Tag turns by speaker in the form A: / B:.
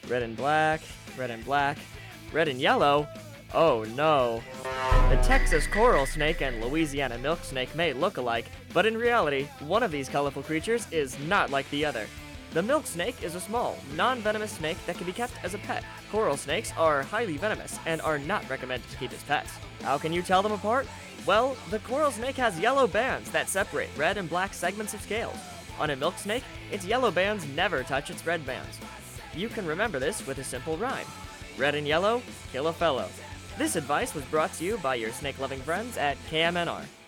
A: Red and black, red and black, red and yellow? Oh no. The Texas coral snake and Louisiana milk snake may look alike, but in reality, one of these colorful creatures is not like the other. The milk snake is a small, non-venomous snake that can be kept as a pet. Coral snakes are highly venomous and are not recommended to keep as pets. How can you tell them apart? Well, the coral snake has yellow bands that separate red and black segments of scales. On a milk snake, its yellow bands never touch its red bands. You can remember this with a simple rhyme. Red and yellow, kill a fellow. This advice was brought to you by your snake-loving friends at KMNR.